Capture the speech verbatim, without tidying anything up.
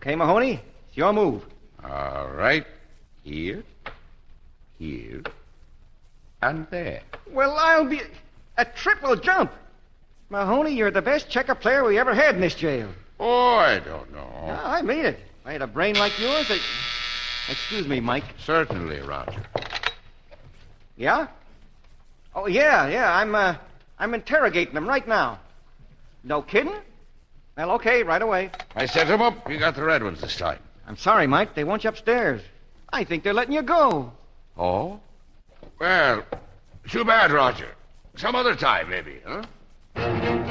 Okay, Mahoney? It's your move. All right. Here, here, and there. Well, I'll be... A triple jump. Mahoney, you're the best checker player we ever had in this jail. Oh, I don't know. Yeah, I mean it. If I had a brain like yours, I... Excuse me, Mike. Certainly, Roger. Yeah? Oh, yeah, yeah. I'm, uh, I'm interrogating them right now. No kidding? Well, okay, right away. I set him up. You got the red ones this time. I'm sorry, Mike. They want you upstairs. I think they're letting you go. Oh? Well, too bad, Roger. Some other time, maybe, huh?